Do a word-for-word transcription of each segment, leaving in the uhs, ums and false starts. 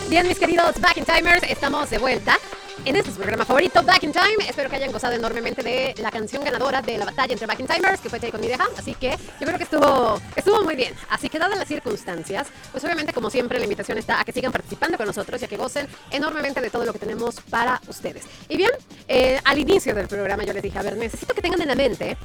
Bien, mis queridos Back in Timers, estamos de vuelta en este su programa favorito, Back in Time. Espero que hayan gozado enormemente de la canción ganadora de la batalla entre Back in Timers, que fue Take On Me de Ham. Así que yo creo que estuvo, estuvo muy bien. Así que dadas las circunstancias, pues obviamente como siempre la invitación está a que sigan participando con nosotros y a que gocen enormemente de todo lo que tenemos para ustedes. Y bien, eh, al inicio del programa yo les dije, a ver, necesito que tengan en la mente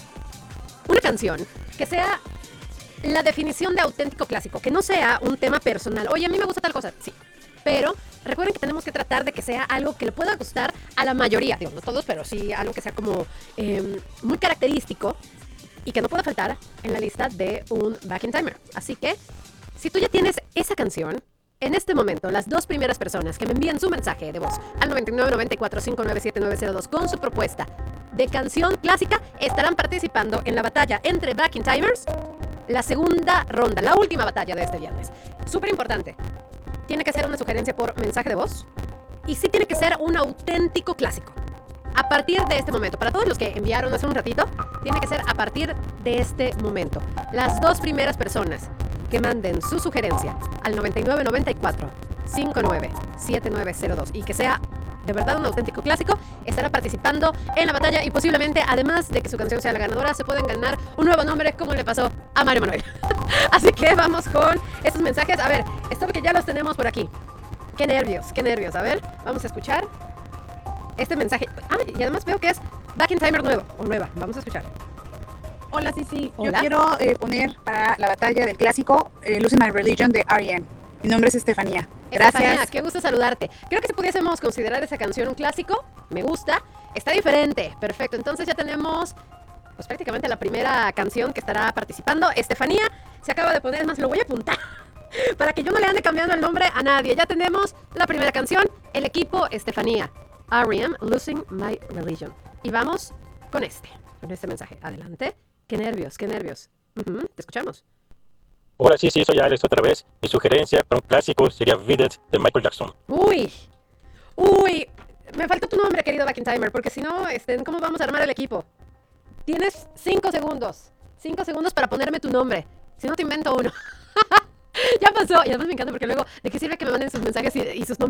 una canción que sea la definición de auténtico clásico, que no sea un tema personal. Oye, a mí me gusta tal cosa, sí, pero recuerden que tenemos que tratar de que sea algo que le pueda gustar a la mayoría, digo, no todos, pero sí algo que sea como eh, muy característico y que no pueda faltar en la lista de un Back in Timer. Así que, si tú ya tienes esa canción, en este momento, las dos primeras personas que me envían su mensaje de voz al noventa y nueve, noventa y cuatro, cincuenta y nueve, setenta y nueve cero dos con su propuesta de canción clásica estarán participando en la batalla entre Back in Timers, la segunda ronda, la última batalla de este viernes. Súper importante. Tiene que ser una sugerencia por mensaje de voz y sí tiene que ser un auténtico clásico. A partir de este momento, para todos los que enviaron hace un ratito, tiene que ser a partir de este momento. Las dos primeras personas que manden su sugerencia al noventa y nueve, noventa y cuatro, cincuenta y nueve, setenta y nueve cero dos y que sea de verdad un auténtico clásico, estará participando en la batalla y posiblemente, además de que su canción sea la ganadora, se pueden ganar un nuevo nombre como le pasó a Mario Manuel. Así que vamos con estos mensajes. A ver, esto que ya los tenemos por aquí. Qué nervios, qué nervios. A ver, vamos a escuchar este mensaje. Ah, y además veo que es Back in Timer nuevo o nueva. Vamos a escuchar. Hola, sí, sí. Hola. Yo quiero eh, poner para la batalla del clásico eh, Losing My Religion de R E M. Mi nombre es Estefanía. Gracias. Estefanía, qué gusto saludarte. Creo que si pudiésemos considerar esa canción un clásico, me gusta. Está diferente. Perfecto. Entonces ya tenemos pues prácticamente la primera canción que estará participando. Estefanía se acaba de poner, más lo voy a apuntar para que yo no le ande cambiando el nombre a nadie. Ya tenemos la primera canción, el equipo Estefanía. R E M, Losing My Religion. Y vamos con este, con este mensaje. Adelante. Qué nervios, qué nervios. Uh-huh, te escuchamos. Hola, sí, sí, soy Alex otra vez. Mi sugerencia para un clásico sería Beat It de Michael Jackson. Uy, uy, me faltó tu nombre, querido Back in Timer, porque si no, este, ¿cómo vamos a armar el equipo? Tienes cinco segundos, cinco segundos para ponerme tu nombre. Si no, te invento uno. Ya pasó, y además me encanta porque luego, ¿de qué sirve que me manden sus mensajes y, y sus nombres